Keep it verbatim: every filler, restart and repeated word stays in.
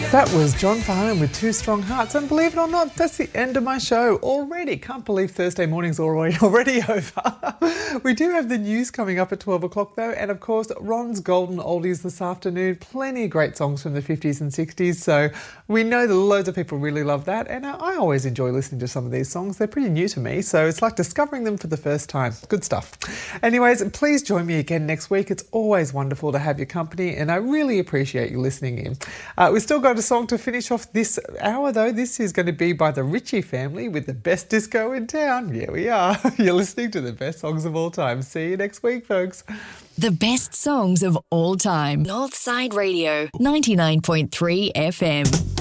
That was John Farnham with Two Strong Hearts, and believe it or not, that's the end of my show already. Can't believe Thursday morning's already, already over. We do have the news coming up at twelve o'clock though, and of course Ron's Golden Oldies this afternoon. Plenty of great songs from the fifties and sixties, so we know that loads of people really love that, and I always enjoy listening to some of these songs. They're pretty new to me, so it's like discovering them for the first time. Good stuff. Anyways, please join me again next week. It's always wonderful to have your company, and I really appreciate you listening in. Uh, we've still got a song to finish off this hour though. This is going to be by the Ritchie Family with the best disco in town. Here we are. You're listening to the best songs of all time. See you next week, folks. The best songs of all time. Northside Radio, ninety-nine point three F M.